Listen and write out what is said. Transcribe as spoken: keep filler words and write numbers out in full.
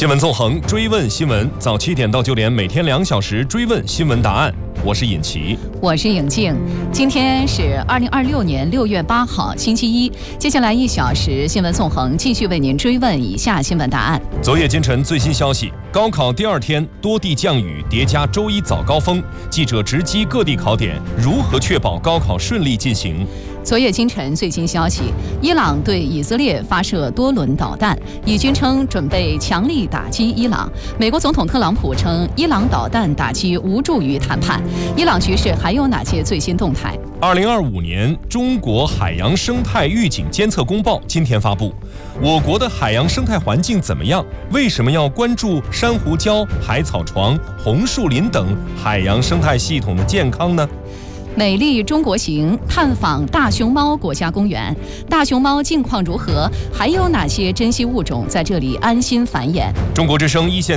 新闻纵横，追问新闻，早七点到九点，每天两小时追问新闻答案。我是尹奇， 我是颖静。今天是二零二六年六月八号，星期一。接下来一小时，新闻纵横继续为您追问以下新闻答案。 昨夜今晨最新消息，高考第二天多地降雨，叠加周一早高峰，记者直击各地考点，如何确保高考顺利进行？ 昨夜今晨最新消息，伊朗对以色列发射多轮导弹，以军称准备强力打击伊朗。美国总统特朗普称，伊朗导弹打击无助于谈判。伊朗局势还有哪些最新动态？ 二零二五年中国海洋生态预警监测公报今天发布，我国的海洋生态环境怎么样？为什么要关注珊瑚礁、海草床、红树林等海洋生态系统的健康呢？ 美丽中国行探访大熊猫国家公园，大熊猫近况如何？还有哪些珍稀物种在这里安心繁衍？ 中国之声一线